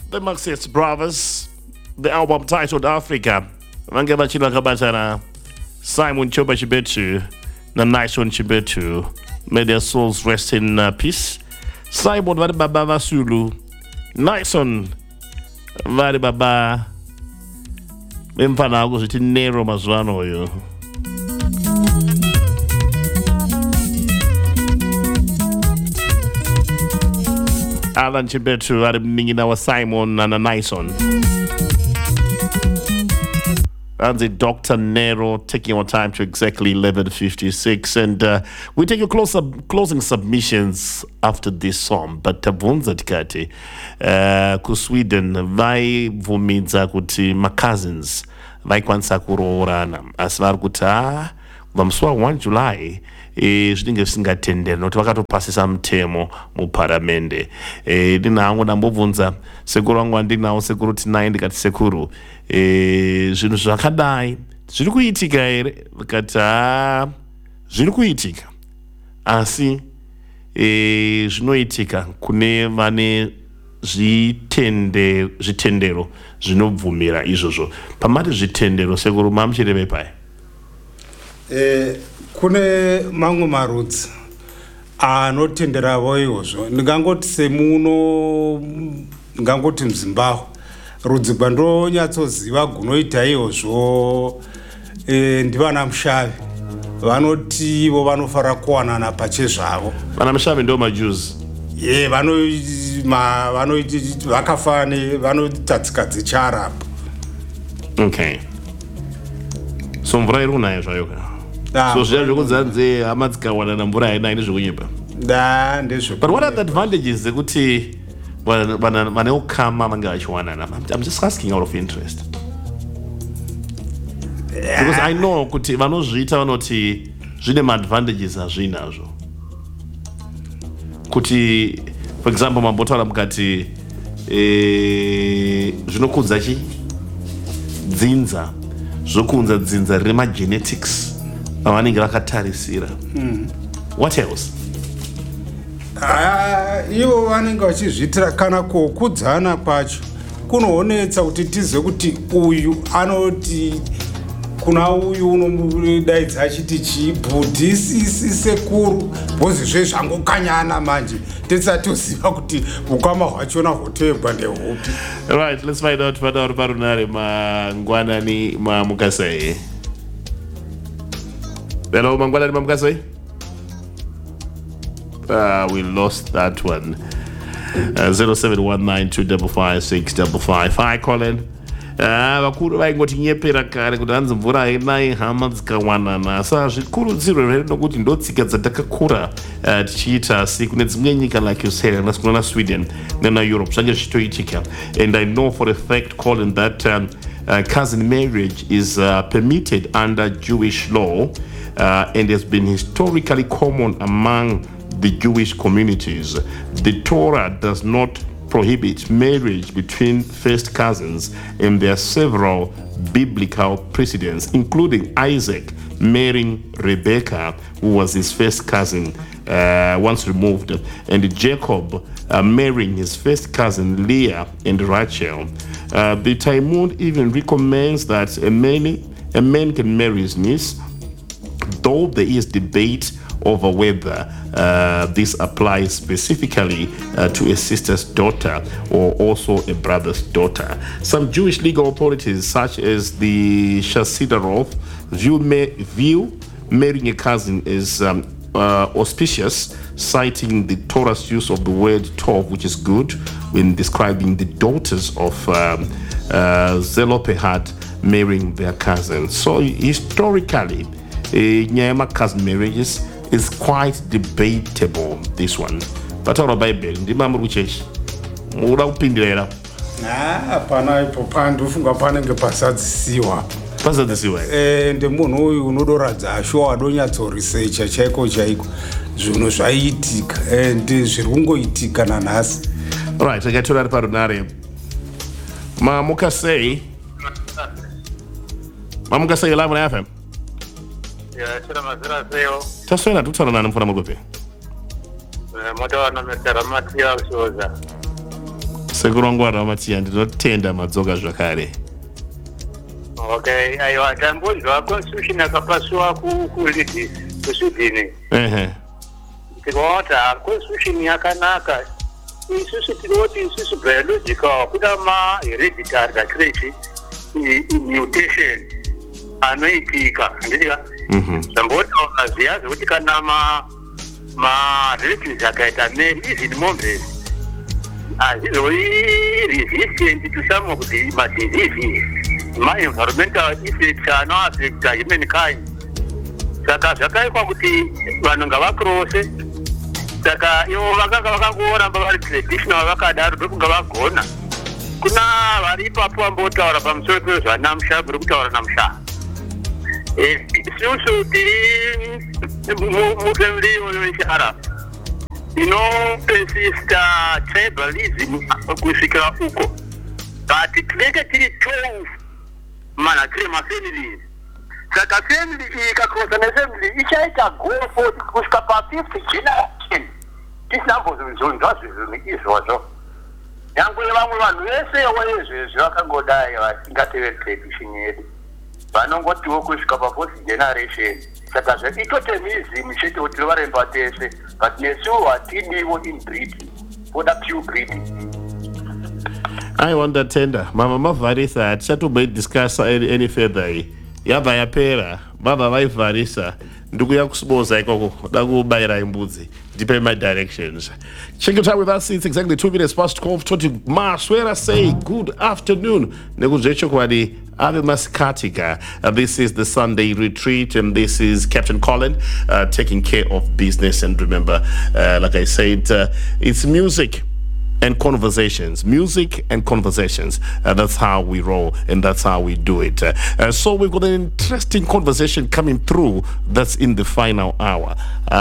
The Maxis Brothers, the album titled Africa. Vange vachila kabatana Simon Choba Chibetu na Nison Chibetu. May their souls rest in peace. Simon vari baba vasulu. Nison vari baba vemfana ako zviti Nero mazuano oyo. Alan Chibetu vari mningina wa Simon na Nison. And the Dr. Nero taking our time to exactly 11:56, and we take your closing submissions after this song. But tabunza tikati ku Sweden vai vumidza kuti my cousins vai kwanisa kuroorana asi vari kuti vamsuwa 1 July zvinenge zvisingatenderi nokuti vakatopasisa mutemo muparamende. Ndinhangu ndambobvunza sekuru vangu vandinawo sekuru tinai ndikati sekuru zvinhu zvakadai zviri kuitika here? Vakati zviri kuitika asi zvinoitika kune vane zvitendero zvinobvumira izvozvo. Pamati zvitendero sekuru mamuchireve pai? Kune mamwe marudzi anotenderavo izvozvo. Ndingangoti semuno, ndingangoti muZimbabwe rudzi rwandonyatsoziva gunoita izvozvo ndivana Mushavi. Vanoti ivo vanofara kuwanana pachezvavo. Vana Mushavi ndo maJews. Vakafane vanotadzika dzechiArabu. Okay. So mvura iri kunayo zvayoka. So zviya zvekuzanze hama dzikawanana mvura haina ine zvekunyimba. But what are the advantages dzekuti vane ukama vange vachiwanana? I'm just asking out of interest. Because I know kuti vanozviita vanoti zvine maadvantages azvinazvo. Kuti for example mambotaura mukati zvinokudza dzinza zvokunza dzinza rine magenetics avanenge vakatarisira. What else? Ivo vanenge vachizviitira kana kukudzana kwacho kunoonetsa kuti tizive kuti uyu anoti kuna uyu unomudaidza achiti chibhudhisisi sekuru bhozi zvezvangokanyana manje tisatoziva kuti ukama hwachona hwotoegwa ndehupi. Right, let's find out vana vari parunare mangwanani mamukasai. Hello, mangwanani mamukasai. We lost that one. 0719255655. Hi, Colin. Vakuru vaingoti nyepera kare kuti hanzi mvura hainai hama dzikawanana. Saka zvikurudzirwa here nokuti ndotsika dzatakakura tichiita asi kune dzimwe nyika like you said kuna Sweden nena Europe zvange zvichitoitika. And I know for a fact, Colin, that cousin marriage is permitted under Jewish law and has been historically common among the Jewish communities. The Torah does not prohibit marriage between first cousins, and there are several biblical precedents, including Isaac marrying Rebekah, who was his first cousin once removed, and Jacob marrying his first cousin Leah and Rachel. The Talmud even recommends that a man can marry his niece, though there is debate over whether this applies specifically to a sister's daughter or also a brother's daughter. Some Jewish legal authorities, such as the Chassidarov, view marrying a cousin as auspicious, citing the Torah's use of the word tov, which is good, when describing the daughters of Zelophehad marrying their cousins. So historically, Nyama cousin marriages is quite debatable, this one. But our Bible, the Mamma Church, Mura Pindera. Pana ipo pandofunga panenge pasadzisiwa. Pasadzisiwa. Munhu uyu unodoradza asho adonyatso research chaiko zvinhu zvaiitika and zviri kungoitika nanhasi. Right, akatora ari parunare. Mamukasei live on FM. Taswera tutara nani mfana mgope? Moto wana metara matia ushoza. sekurongwa Matiya, ndinotenda madzoka zvakare. Okay, aiwa tambonzwa constitution yakapaswa kuswidini. Tikaona constitution yakanaka. Isusu tinoti isusu biological kuda ma hereditary kachirechi mutation anoitika ndika sambota ukaziya kuti kana ma relatives akaita male izini mombe azizoi resistant to some of the diseases, my environmental effects affect humankind. Saka zvakaikwa kuti vanhu ngavakrose. Saka ivo vakangoramba vari traditional vakadaro ndokunga vagona. Kuna vari ipapo vambotaura pamusoro pezvanamusha muri kutaura namusha. Isusu tiri mufamily iyoyo yechihara inopersista tribalism kusvikira uko. But tinenge tiri 12 mana tiri mafamilies. Saka family iyi ikakrosa nefamily ichaita goal for kusvika pa50 generation. Tisinambozvonzwa zvinhu izvozvo. Nyangwe vamwe vanhu vese waizvezvi vakangodai vasingateveri tradition yedu. Vanongotiwo kusvika pa4th generation. Saka zvekitotemism chete kuti varemba tese, but nesu hatidiwo inbreeding, foda pure breeding. I wonder tender. Mama Mavarisa hatichatomboidiscuss any further. Yabva yapera, baba vaivarisa. Ndukuya kusiboza ikoko, dakubayira imbudzi. Depend my directions. Check your time with us. It's exactly 2 minutes past 12:20. Maswera say good afternoon. Neguzhecho kwadi ave masikatika. This is the Sunday retreat, and this is Captain Colin taking care of business. And remember, like I said, it's music and conversations. Music and conversations. That's how we roll, and that's how we do it. So we've got an interesting conversation coming through that's in the final hour.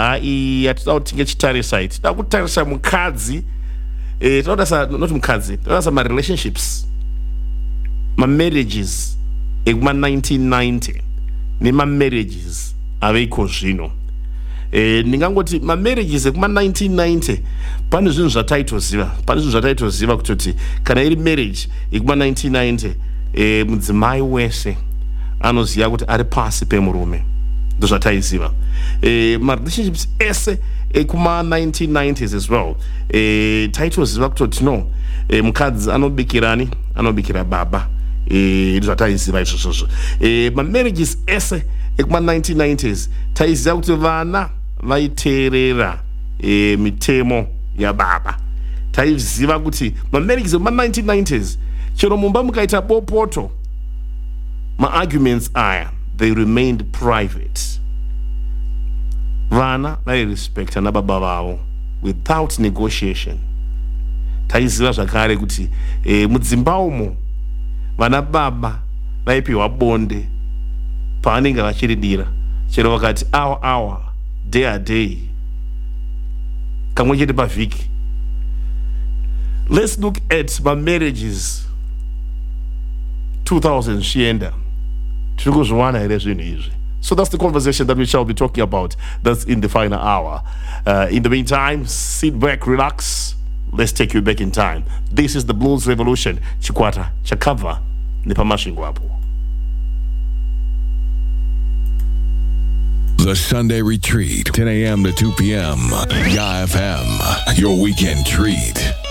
Takutarisa mukadzi, not mukadzi, that's my relationships, my marriages, my 1990, my marriages, aveiko zvino. Ndingangoti ma marriages ekuma 1990 pane zvinhu zvataitoziva kutoti kana iri marriage ekuma 1990 mudzimai wese anoziva kuti ari pasi pemurume, ndo zvataiziva. Ma relationships ese ekuma 1990s as well taitoziva kutoti no, mukadzi anobikirani, anobikira baba, ndo zvataiziva izvozvo. Ma marriages ese ekuma 1990s taiziva kuti vana vaiteerera mitemo yababa. Taiziva kuti mamarriages ekuma 1990s chero mumba mukaita bopoto, ma-arguments aya they remained private. Vana vairespecta nababa vavo without negotiation. Taiziva zvakare kuti mudzimba umo vana baba vaipiwa bonde pavanenge vachiridira, chero vakati hour day kamwe chete pavhiki. Let's look at my marriages 2000 shienda. Tiri kuzviwana here zvinhu izvi. So that's the conversation that we shall be talking about. That's in the final hour. In the meantime, sit back, relax. Let's take you back in time. This is the Blues Revolution. Chikwata chakava nepamashingo apo. The Sunday Retreat, 10 a.m. to 2 p.m. Yah FM, your weekend treat.